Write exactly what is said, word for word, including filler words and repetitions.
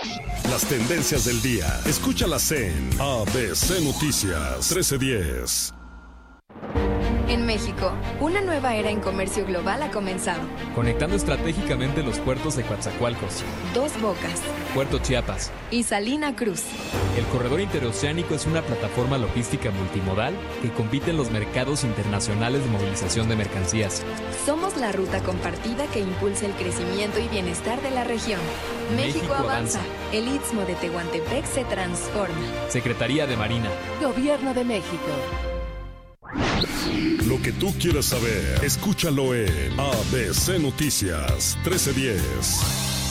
Las tendencias del día. Escúchalas en A B C Noticias trece diez. En México, una nueva era en comercio global ha comenzado. Conectando estratégicamente los puertos de Coatzacoalcos, Dos Bocas, Puerto Chiapas y Salina Cruz. El corredor interoceánico es una plataforma logística multimodal que compite en los mercados internacionales de movilización de mercancías. Somos la ruta compartida que impulsa el crecimiento y bienestar de la región. México, México avanza. avanza. El Istmo de Tehuantepec se transforma. Secretaría de Marina. Gobierno de México. Lo que tú quieras saber, escúchalo en A B C Noticias trece diez.